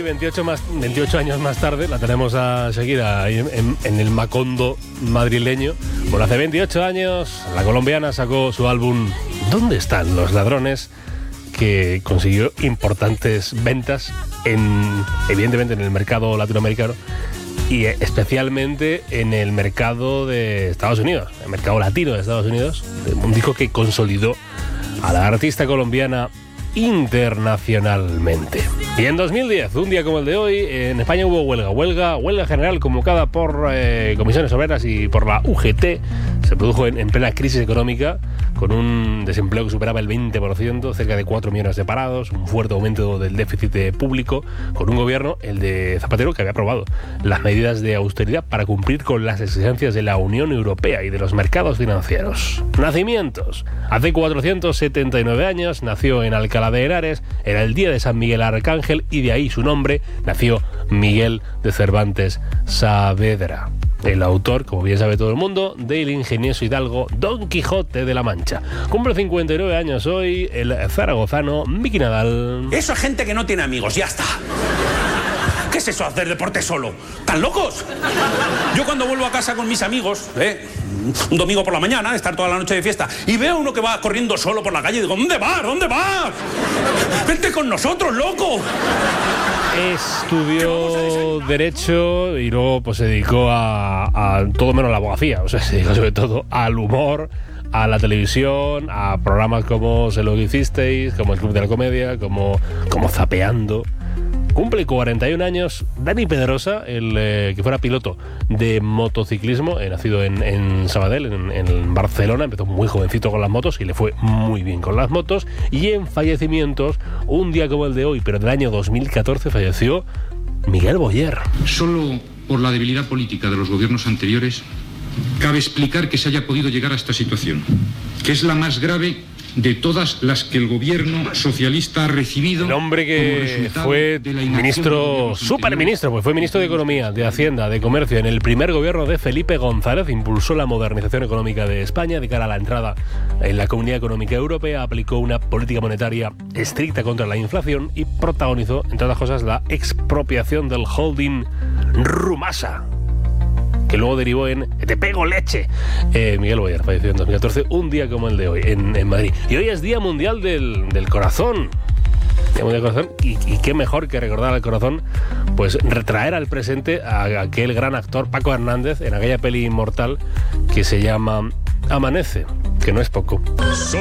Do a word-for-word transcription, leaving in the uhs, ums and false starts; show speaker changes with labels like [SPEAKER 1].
[SPEAKER 1] veintiocho, más, veintiocho años más tarde, la tenemos a Shakira ahí en, en, en el Macondo madrileño. Bueno, hace veintiocho años, la colombiana sacó su álbum ¿Dónde están los ladrones?, que consiguió importantes ventas, en, evidentemente en el mercado latinoamericano y especialmente en el mercado de Estados Unidos, el mercado latino de Estados Unidos. Un disco que consolidó a la artista colombiana internacionalmente. Y en dos mil diez, un día como el de hoy, en España hubo huelga, huelga, huelga general convocada por eh, comisiones obreras y por la U G T. Se produjo en, en plena crisis económica, con un desempleo que superaba el veinte por ciento, cerca de cuatro millones de parados, un fuerte aumento del déficit público, con un gobierno, el de Zapatero, que había aprobado las medidas de austeridad para cumplir con las exigencias de la Unión Europea y de los mercados financieros. Nacimientos. Hace cuatrocientos setenta y nueve años nació en Alcalá de Henares, era el día de San Miguel Arcángel, y de ahí su nombre, nació Miguel de Cervantes Saavedra, el autor, como bien sabe todo el mundo, del ingenioso hidalgo Don Quijote de la Mancha. Cumple cincuenta y nueve años hoy el zaragozano Miki Nadal.
[SPEAKER 2] Eso es gente que no tiene amigos, ya está. ¿Qué es eso, hacer deporte solo? ¿Tan locos? Yo cuando vuelvo a casa con mis amigos, ¿eh? un domingo por la mañana, estar toda la noche de fiesta, y veo a uno que va corriendo solo por la calle y digo, ¿dónde vas? ¿Dónde vas? ¡Vente con nosotros, loco!
[SPEAKER 1] Estudió Derecho y luego pues se dedicó a, a todo menos la abogacía, o sea, se dedicó sobre todo al humor, a la televisión, a programas como Se lo que hicisteis, como El Club de la Comedia, como, como Zapeando. Cumple cuarenta y un años Dani Pedrosa, el eh, que fuera piloto de motociclismo, eh, nacido en, en Sabadell, en, en Barcelona. Empezó muy jovencito con las motos y le fue muy bien con las motos. Y en fallecimientos, un día como el de hoy, pero del año dos mil catorce, falleció Miguel Boyer.
[SPEAKER 3] Solo por la debilidad política de los gobiernos anteriores cabe explicar que se haya podido llegar a esta situación, que es la más grave de todas las que el gobierno socialista ha recibido.
[SPEAKER 1] El hombre que fue ministro, superministro, pues fue ministro de Economía, de Hacienda, de Comercio en el primer gobierno de Felipe González, impulsó la modernización económica de España de cara a la entrada en la Comunidad Económica Europea, aplicó una política monetaria estricta contra la inflación y protagonizó, entre otras cosas, la expropiación del holding Rumasa, que luego derivó en Te pego leche. Eh, Miguel Boyer falleció en dos mil catorce, un día como el de hoy, en, en Madrid. Y hoy es Día Mundial del, del Corazón. Día Mundial del Corazón. Y, y qué mejor que recordar al corazón, pues retraer al presente a aquel gran actor Paco Hernández en aquella peli inmortal que se llama Amanece, que no es poco.